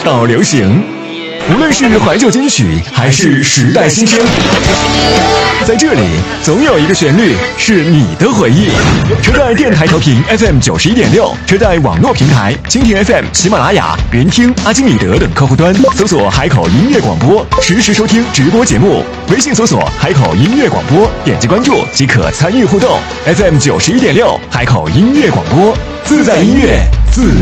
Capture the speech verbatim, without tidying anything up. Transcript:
潮流行。无论是怀旧金曲还是时代新声，在这里总有一个旋律是你的回忆。车载电台调频 F M 九十一点六，车载网络平台蜻蜓 F M、喜马拉雅、云听、阿基米德等客户端搜索海口音乐广播，实时收听直播节目。微信搜索海口音乐广播，点击关注即可参与互动。F M 九十一点六，海口音乐广播，自在音乐，自